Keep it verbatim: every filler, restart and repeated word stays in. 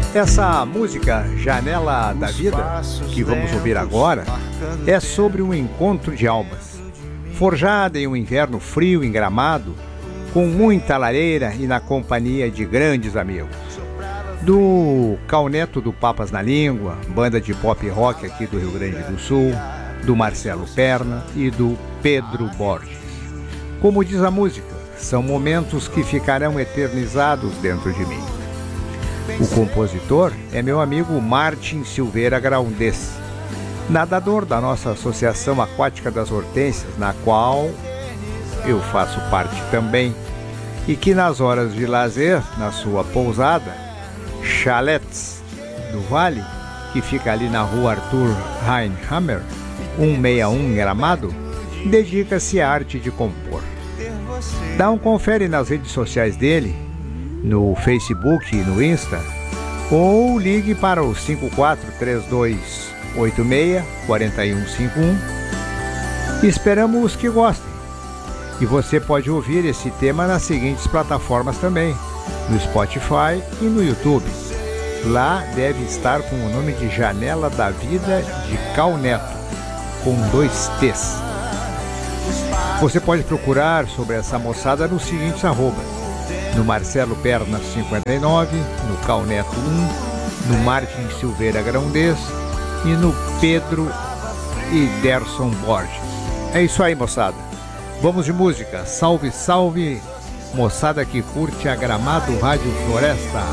Essa música, Janela da Vida, que vamos ouvir agora, é sobre um encontro de almas, forjada em um inverno frio em Gramado, com muita lareira e na companhia de grandes amigos. Do Cauneto do Papas na Língua, banda de pop rock aqui do Rio Grande do Sul, do Marcelo Perna e do Pedro Borges. Como diz a música, são momentos que ficarão eternizados dentro de mim. O compositor é meu amigo Martin Silveira Graundês, nadador da nossa Associação Aquática das Hortênsias, na qual eu faço parte também, e que nas horas de lazer, na sua pousada, Chalets do Vale, que fica ali na rua Arthur Heinhammer, cento e sessenta e um em Gramado, dedica-se à arte de compor. Dá um confere nas redes sociais dele, no Facebook e no Insta, ou ligue para o cinco quatro três dois oito seis quatro um cinco um. Esperamos que gostem. E você pode ouvir esse tema nas seguintes plataformas também, no Spotify e no YouTube. Lá deve estar com o nome de Janela da Vida de Cauneto, com dois T's. Você pode procurar sobre essa moçada nos seguintes arrobas: no Marcelo Perna cinquenta e nove, no Cauneto um, no Martin Silveira Graundês e no Pedro e Derson Borges. É isso aí, moçada. Vamos de música. Salve, salve, moçada que curte a Gramado Rádio Floresta.